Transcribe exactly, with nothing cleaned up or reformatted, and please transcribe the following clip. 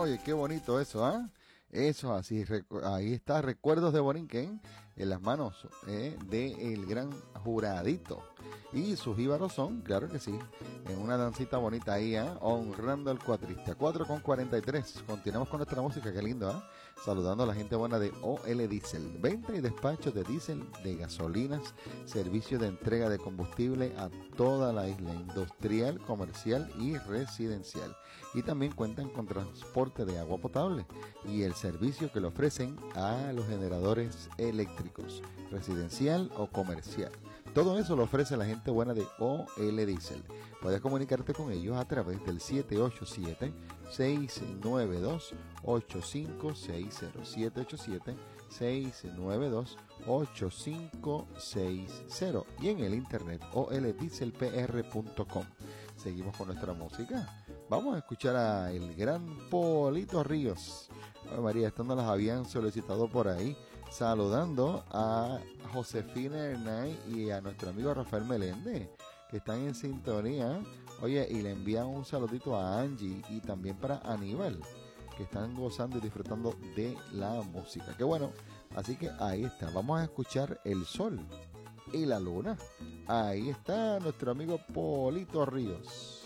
Oye, qué bonito eso, ¿ah? ¿eh? Eso, así, recu- ahí está, recuerdos de Borinquen en las manos eh, del gran juradito. Y sus íbaros son, claro que sí, en una dancita bonita ahí, ¿eh? Honrando al cuatrista. cuatro con cuarenta y tres. Continuamos con nuestra música, qué lindo, ¿eh? Saludando a la gente buena de O L Diesel. Venta y despacho de diésel, de gasolinas, servicio de entrega de combustible a toda la isla, industrial, comercial y residencial. Y también cuentan con transporte de agua potable y el servicio que le ofrecen a los generadores eléctricos, residencial o comercial. Todo eso lo ofrece la gente buena de O L Diesel. Puedes comunicarte con ellos a través del siete ocho siete, seis nueve dos, ocho cinco seis cero. siete ocho siete, seis nueve dos, ocho cinco seis cero y en el internet o l diesel p r punto com. Seguimos con nuestra música. Vamos a escuchar a el gran Polito Ríos. Ay, María, estas no las habían solicitado por ahí. Saludando a Josefina Hernán y a nuestro amigo Rafael Meléndez, que están en sintonía. Oye, y le envían un saludito a Angie y también para Aníbal, que están gozando y disfrutando de la música. Qué bueno. Así que ahí está. Vamos a escuchar El Sol y la Luna. Ahí está nuestro amigo Polito Ríos.